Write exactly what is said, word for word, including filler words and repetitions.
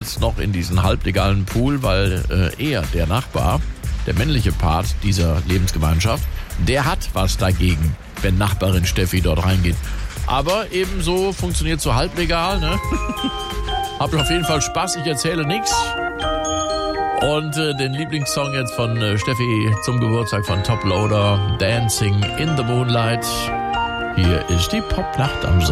jetzt noch in diesen halblegalen Pool, weil äh, er, der Nachbar, der männliche Part dieser Lebensgemeinschaft, der hat was dagegen, wenn Nachbarin Steffi dort reingeht. Aber ebenso funktioniert so halblegal, ne? Habt auf jeden Fall Spaß, ich erzähle nichts. Und äh, den Lieblingssong jetzt von äh, Steffi zum Geburtstag von Top Loader, Dancing in the Moonlight. Hier ist die Popnacht am Sonntag.